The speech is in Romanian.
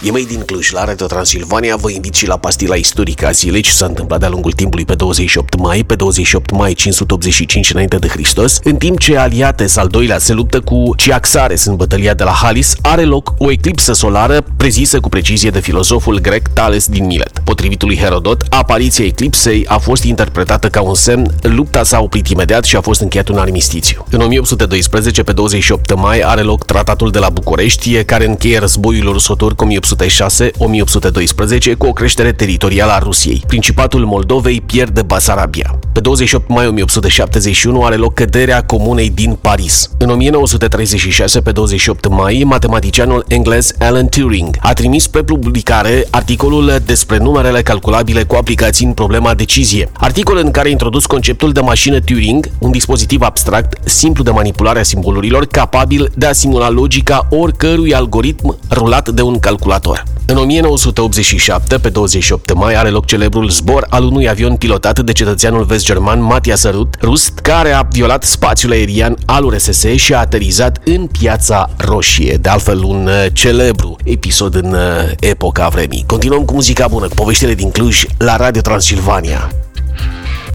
E Made din Cluj, la Radio Transilvania. Vă invit și la pastila istorică a zilei, ce s-a întâmplat de-a lungul timpului pe 28 mai. Pe 28 mai 585 înainte de Hristos, în timp ce Aliates al doilea se luptă cu Ciaxares în bătălia de la Halis, are loc o eclipsă solară prezisă cu precizie de filozoful grec Tales din Milet. Potrivit lui Herodot, apariția eclipsei a fost interpretată ca un semn, lupta s-a oprit imediat și a fost încheiat un armistițiu. În 1812, pe 28 mai, are loc Tratatul de la București, care încheie războiul ruso-turc 1806-1812 cu o creștere teritorială a Rusiei. Principatul Moldovei pierde Basarabia. Pe 28 mai 1871 are loc căderea Comunei din Paris. În 1936, pe 28 mai, matematicianul englez Alan Turing a trimis spre publicare articolul despre numerele calculabile cu aplicații în problema decizie. Articol în care a introdus conceptul de mașină Turing, un dispozitiv abstract, simplu de manipulare a simbolurilor, capabil de a simula logica oricărui algoritm rulat de un calculator. În 1987, pe 28 mai, are loc celebrul zbor al unui avion pilotat de cetățeanul vest-german Matthias Rust, care a violat spațiul aerian al URSS și a aterizat în Piața Roșie. De altfel, un celebru episod în epoca vremii. Continuăm cu muzica bună, cu poveștile din Cluj, la Radio Transilvania.